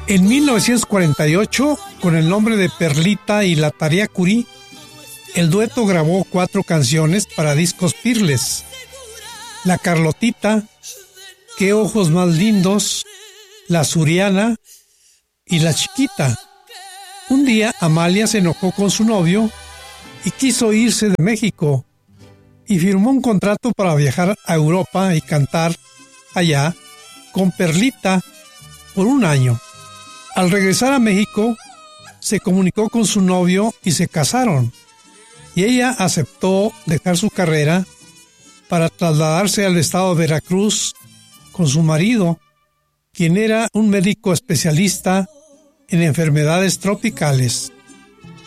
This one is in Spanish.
En 1948, con el nombre de Perlita y la Tarea Curí, el dueto grabó 4 canciones para discos Peerless: La Carlotita, Qué ojos más lindos, La Suriana y La Chiquita. Un día Amalia se enojó con su novio y quiso irse de México, y firmó un contrato para viajar a Europa y cantar allá con Perlita por 1 año. Al regresar a México, se comunicó con su novio y se casaron, y ella aceptó dejar su carrera para trasladarse al estado de Veracruz con su marido, quien era un médico especialista en enfermedades tropicales.